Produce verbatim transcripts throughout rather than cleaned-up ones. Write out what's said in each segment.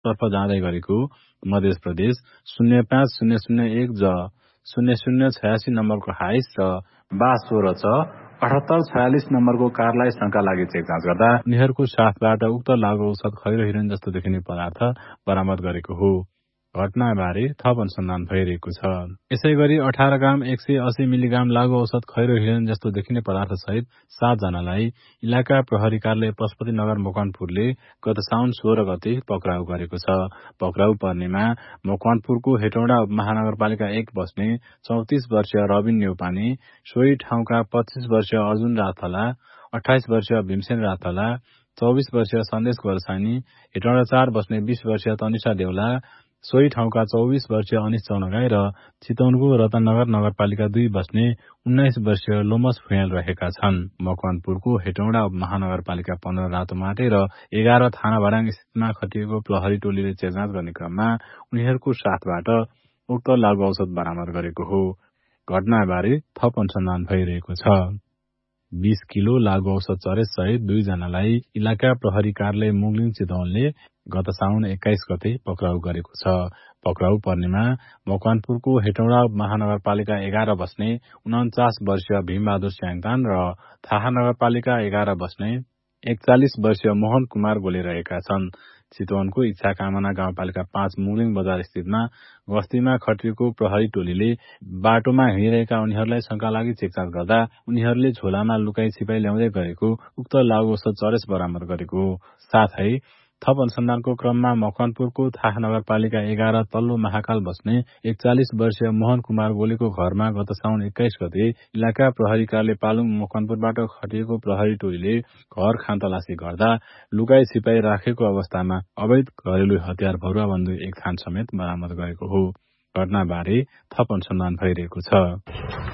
तर्फ जाँदै गरेको मध्य प्रदेश शून्य पाँच शून्य शून्य एक ज शून्य शून्य छयासी नम्बरको हाइस र बा सोह्र छ अठहत्तर छयालिस नम्बरको कारलाई शंका लागि चेक जाँच गर्दा उनीहरूको साथबाट उक्त लागू औषध खैरो हिरोइन जस्तो देखिने पदार्थ बरामद गरेको हो। घटनाबारे थप अनुसन्धान भइरहेको छ। यसै गरी अठार ग्राम एक सय अस्सी मिलिग्राम लागू औषध खैरो हिरोइन जस्तो देखिने पदार्थ सहित सात जनालाई इलाका प्रहरी कार्यालय पशुपति नगर मकवानपुरले गत साउन सोह्र गते पक्राउ गरेको छ। पक्राउ पर्नेमा मकवानपुरको हेटौडा महानगरपालिका एक बस्ने चौतिस वर्षीय रबिन न्यौपाने, सोही ठाउँका पच्चीस वर्षीय अर्जुन राथला, अठाइस वर्षीय भीमसेन राथला, चौबीस वर्षीय सन्देश गोर्सानी, हेटौडा चार बस्ने बीस वर्षीय तनिषा देउला, सोही ठाउँका चौबीस वर्षीय अनिश चौनगाई र चितवनको रतननगर नगरपालिका दुई बस्ने उन्नाइस वर्षीय लोमस फुयाल रहेका छन्। मकवानपुरको हेटौडा महानगरपालिका पन्ध्र रातोमाटे र एघार थाना भराङ स्थितमा खटिएको प्रहरी टोलीले चेकजाँच गर्ने क्रममा उनीहरूको साथबाट उक्त लागू औषध बरामद गरेको हो। घटनाबारे थप अनुसन्धान भइरहेको छ। बीस किलो लागू औषध चरेस सहित दुईजनालाई इलाका प्रहरी कार्यालय मुगलिङ चितवनले गत साउन एक्काइस गते पक्राउ गरेको छ। पक्राउ पर्नेमा मकवानपुरको हेटौडा महानगरपालिका एघार बस्ने उन्चास वर्षीय भीमबहादुर स्याङतान र थाहा नगरपालिका एघार बस्ने एकचालिस वर्षीय मोहन कुमार गोले रहेका छन्। चितवनको इच्छा कामना गाउँपालिका पाँच मुगलिङ बजार स्थितमा गस्तीमा खटिएको प्रहरी टोलीले बाटोमा हिँडिरहेका उनीहरूलाई शंका लागि चेकजाँच गर्दा उनीहरूले झोलामा लुकाई छिपाई ल्याउँदै गरेको उक्त लागू औषध चरेस बरामद गरेको। साथै थप अनुसन्धानको क्रममा मकवानपुरको थाहा नगरपालिका एघार तल्लो महाकाल बस्ने एकचालिस वर्षीय मोहन कुमार गोलेको घरमा गत साउन एक्काइस गते इलाका प्रहरी कार्यालय पालुङ मकवानपुरबाट खटिएको प्रहरी टोलीले घर खानतलासी गर्दा लुकाई छिपाई राखेको अवस्थामा अवैध घरेलु हतियार भरुवा बन्दुक एक थान समेत बरामद गरेको हो। घटनाबारे थप अनुसन्धान भइरहेको छ।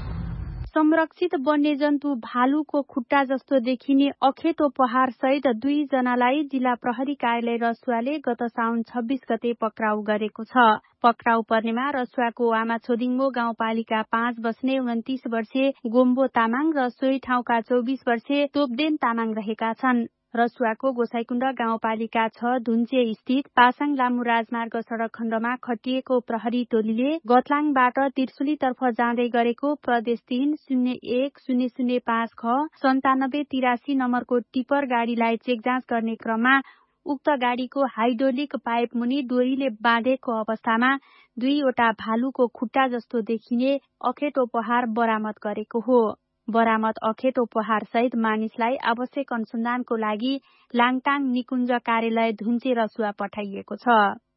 संरक्षित वन्यजन्तु भालुको खुट्टा जस्तो देखिने अखेतो पहाड़ सहित दुई जनालाई जिल्ला प्रहरी कार्यालय रसुवाले गत साउन छब्बीस गते पक्राउ गरेको छ। पक्राउ पर्नेमा रसुवाको आमा छोदिङमो गाउँपालिका पाँच बस्ने उन्तीस वर्षीय गोम्बो तामाङ र सोही ठाउँका चौबीस वर्षीय तोपदेन तामाङ रहेका छन्। रसुवाको गोसाईकुण्ड गाउँपालिका छ धुन्चे स्थित पासाङ लामू राजमार्ग सड़क खण्डमा खटिएको प्रहरी टोलीले गतलाङबाट त्रिशुलीतर्फ जाँदै गरेको प्रदेश तीन शून्य एक शून्य शून्य पाँच ख सन्तानब्बे तिरासी नम्बरको टिपर गाड़ीलाई चेकजाँच गर्ने क्रममा उक्त गाड़ीको हाइड्रोलिक पाइप मुनि डोरीले बाँधेको अवस्थामा दुईवटा भालुको खुट्टा जस्तो देखिने अखेतो पहाड़ बरामद गरेको हो। बरामद अखेतो पहाड़ सहित मानिसलाई आवश्यक अनुसन्धानको लागि लाङटाङ निकुञ्ज कार्यालय धुन्चे रसुवा पठाइएको छ।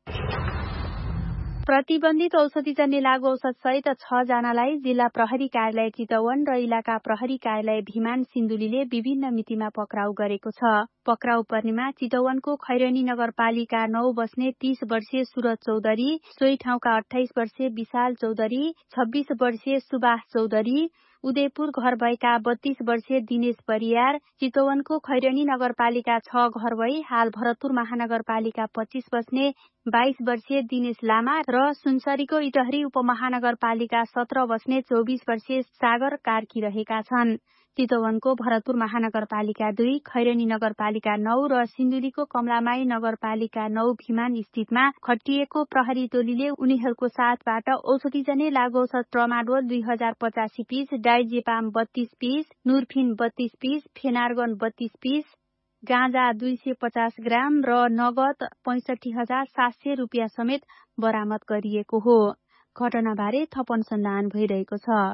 प्रतिबन्धित औषधिजन्य लागू औषध सहित छ जनालाई जिल्ला प्रहरी कार्यालय चितवन र इलाका प्रहरी कार्यालय भिमान सिन्धुलीले विभिन्न मितिमा पक्राउ गरेको छ। पक्राउ पर्नेमा चितवनको खैरनी नगरपालिका नौ बस्ने तीस वर्षीय सुरज चौधरी, सोही ठाउँका अठाइस वर्षीय विशाल चौधरी, छब्बीस वर्षीय सुभाष चौधरी, उदयपुर घर भएका बत्तीस वर्षीय दिनेश परियार, चितवनको खैरनी नगरपालिका छ घर भई हाल भरतपुर महानगरपालिका पच्चीस बस्ने बाइस वर्षीय दिनेश लामा र सुनसरीको इटहरी उपमहानगरपालिका सत्र बस्ने चौबीस वर्षीय सागर कार्की रहेका छन्। चितवनको भरतपुर महानगरपालिका दुई, खैरनी नगरपालिका नौ र सिन्धुलीको कमलामाई नगरपालिका नौ भिमान स्थितमा खटिएको प्रहरी टोलीले उनीहरूको साथबाट औषधिजन्य लागू औषध ट्रमाडोल दुई हजार पचासी पीस, डाइजेपाम बत्तीस पीस, नुरफिन बत्तीस पीस, फेनार्गन बत्तीस पीस, गाँजा दुई सय पचास ग्राम र नगद पैंसठी हजार सात सय रुपियाँ समेत बरामद गरिएको हो। घटनाबारे थप अनुसन्धान भइरहेको छ।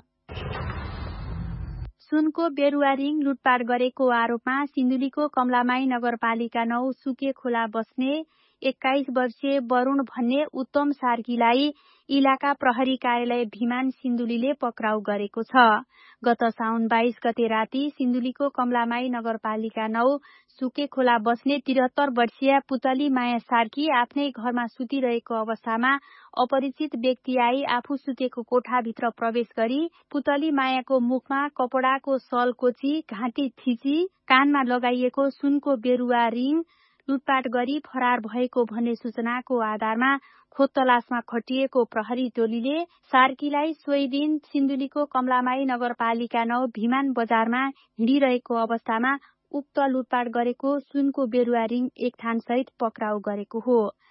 सुनको बेरुवा रिङ लुटपाट गरेको आरोपमा सिन्धुलीको कमलामाई नगरपालिका नौ सुके खोला बस्ने एक्काइस वर्षीय वरूण भन्ने उत्तम सार्कीलाई इलाका प्रहरी कार्यालय भिमान सिन्धुलीले पक्राउ गरेको छ। गत साउन बाइस गते राति सिन्धुलीको कमलामाई नगरपालिका नौ सुके खोला बस्ने त्रिहत्तर वर्षीय पुतली माया सार्की आफ्नै घरमा सुतिरहेको अवस्थामा अपरिचित व्यक्ति आई आफू सुतेको कोठाभित्र प्रवेश गरी पुतली मायाको मुखमा कपडाको सल कोची, घाँटी थिची, कानमा लगाइएको सुनको बेरुवा रिङ लुटपाट गरी फरार भएको भन्ने सूचनाको आधारमा खोजतलासमा खटिएको प्रहरी टोलीले सार्कीलाई सोही दिन सिन्धुलीको कमलामाई नगरपालिका नौ भिमान बजारमा हिँडिरहेको अवस्थामा उक्त लुटपाट गरेको सुनको बेरुवा रिङ एक थान सहित पक्राउ गरेको हो।